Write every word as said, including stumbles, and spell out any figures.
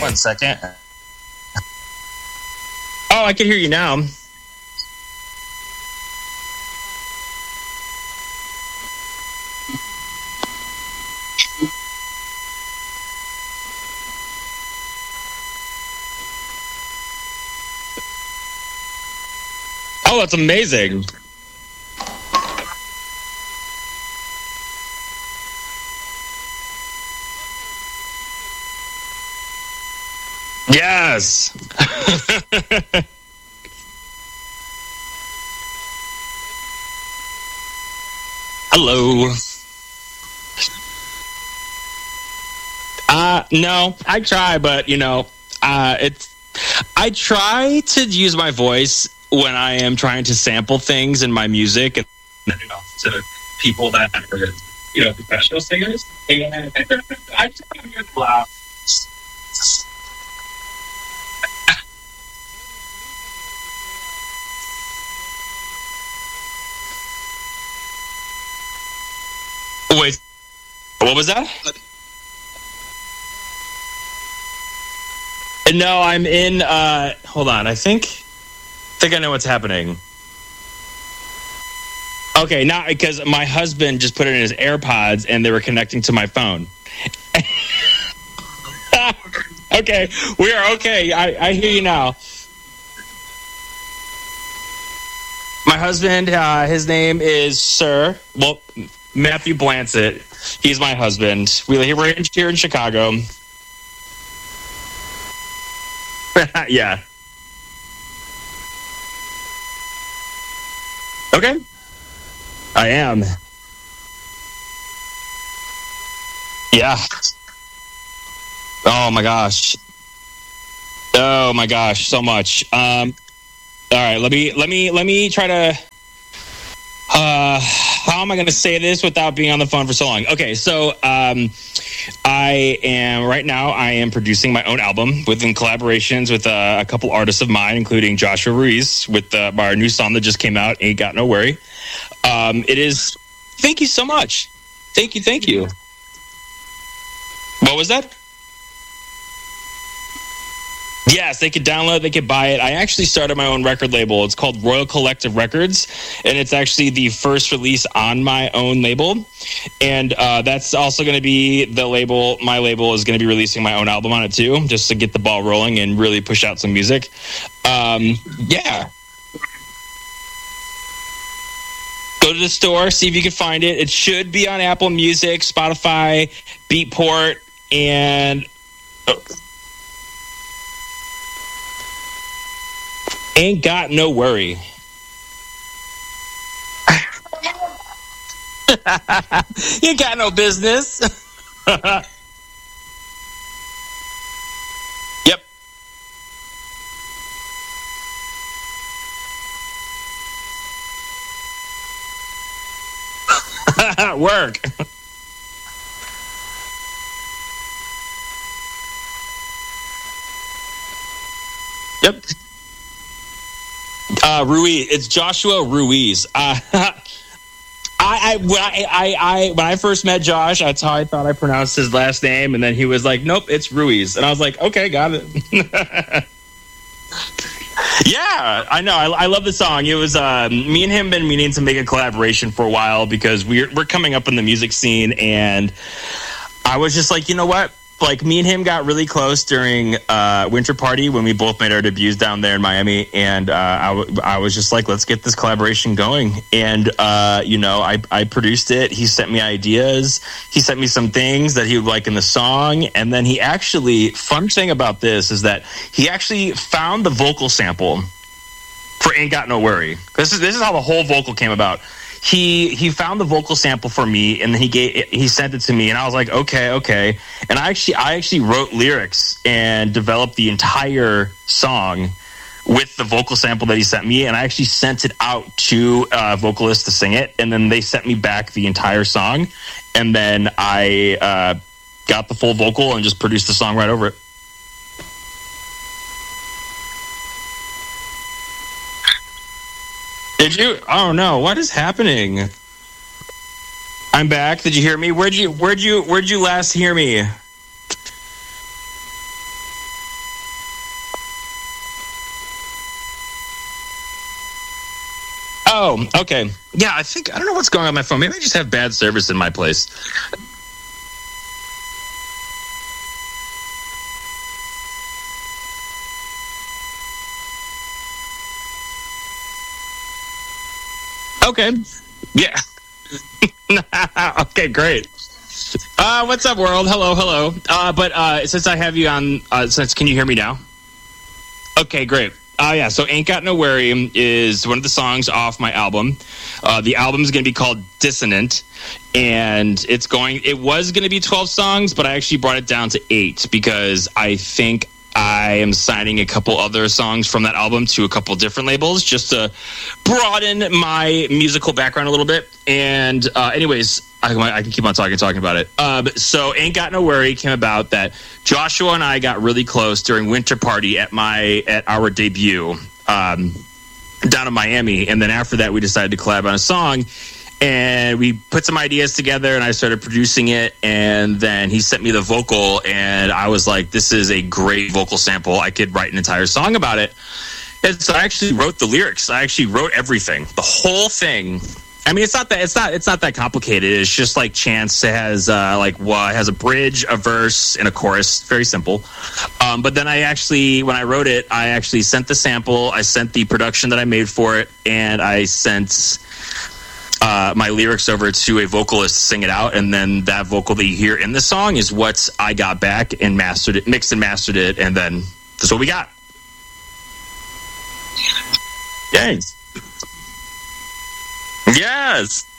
one second. Oh, I can hear you now. Oh, that's amazing. Yes. Hello. Uh, no, I try, but you know, uh, it's, I try to use my voice when I am trying to sample things in my music and you know, to people that are, you know, professional singers. And I just hear the laugh. Wait, what was that? No, I'm in, uh, hold on, I think, I think I know what's happening. Okay, not because my husband just put it in his AirPods and they were connecting to my phone. Okay, we are okay. I, I hear you now. My husband, uh, his name is Sir, well, Matthew Blancett. He's my husband. We, we're here in Chicago. Yeah. Okay. I am. Yeah. Oh my gosh. Oh my gosh, so much. Um all right, let me let me let me try to uh how am I going to say this without being on the phone for so long? Okay, so um I am right now I am producing my own album within collaborations with uh, a couple artists of mine, including Joshua Ruiz with uh, our new song that just came out, Ain't Got No Worry. Um it is thank you so much. Thank you, thank you. What was that? Yes, they could download, they could buy it. I actually started my own record label. It's called Royal Collective Records, and it's actually the first release on my own label. And uh, that's also going to be the label. My label is going to be releasing my own album on it too, just to get the ball rolling and really push out some music. Um, yeah. Go to the store, see if you can find it. It should be on Apple Music, Spotify, Beatport, and... Oh. Ain't Got No Worry. You ain't got no business. Yep. Work. Yep. Uh, Ruiz. It's Joshua Ruiz. Uh, I, I, when I, I, I, when I first met Josh, that's how I thought I pronounced his last name, and then he was like, "Nope, it's Ruiz," and I was like, "Okay, got it." Yeah, I know. I, I love the song. It was uh, me and him been meaning to make a collaboration for a while because we're we're coming up in the music scene, and I was just like, you know what? Like, me and him got really close during uh, Winter Party when we both made our debuts down there in Miami. And uh, I, w- I was just like, let's get this collaboration going. And, uh, you know, I, I produced it. He sent me ideas. He sent me some things that he would like in the song. And then he actually, fun thing about this is that he actually found the vocal sample for Ain't Got No Worry. This is, this is how the whole vocal came about. He he found the vocal sample for me, and then he gave he sent it to me, and I was like, okay, okay. And I actually I actually wrote lyrics and developed the entire song with the vocal sample that he sent me, and I actually sent it out to a vocalist to sing it, and then they sent me back the entire song, and then I uh, got the full vocal and just produced the song right over it. Did you? Oh no! What is happening? I'm back. Did you hear me? Where'd you? Where'd you? Where'd you last hear me? Oh, okay. Yeah, I think I don't know what's going on with my phone. Maybe I just have bad service in my place. Okay. Yeah. Okay, great. Uh, what's up, world? Hello, hello. Uh, but uh, since I have you on, uh, since can you hear me now? Okay, great. Uh, yeah, so Ain't Got No Worry is one of the songs off my album. Uh, the album is going to be called Dissonant, and it's going. It was going to be twelve songs, but I actually brought it down to eight because I think I am signing a couple other songs from that album to a couple different labels just to broaden my musical background a little bit. And uh, anyways, I, I can keep on talking, talking about it. Uh, so Ain't Got No Worry came about that Joshua and I got really close during Winter Party at my at our debut um, down in Miami. And then after that, we decided to collab on a song. And we put some ideas together, and I started producing it. And then he sent me the vocal, and I was like, this is a great vocal sample. I could write an entire song about it. And so I actually wrote the lyrics. I actually wrote everything, the whole thing. I mean, it's not that it's not it's not that complicated. It's just like Chance has uh, like well, it has a bridge, a verse, and a chorus. Very simple. Um, but then I actually, when I wrote it, I actually sent the sample. I sent the production that I made for it, and I sent Uh, my lyrics over to a vocalist to sing it out, and then that vocal that you hear in the song is what I got back and mastered it, mixed and mastered it, and then that's what we got. Yes. Yes.